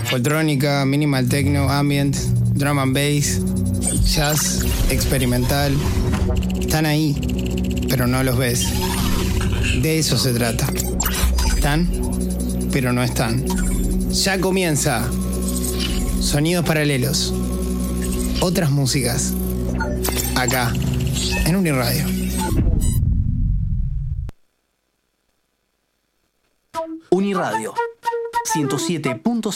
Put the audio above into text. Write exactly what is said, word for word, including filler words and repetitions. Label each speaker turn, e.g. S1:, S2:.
S1: Foltrónica, minimal techno, ambient, drum and bass, jazz, experimental. Están ahí, pero no los ves. De eso se trata. Están, pero no están. Ya comienza Sonidos Paralelos. Otras músicas. Acá, en Uniradio.
S2: Uniradio ciento siete punto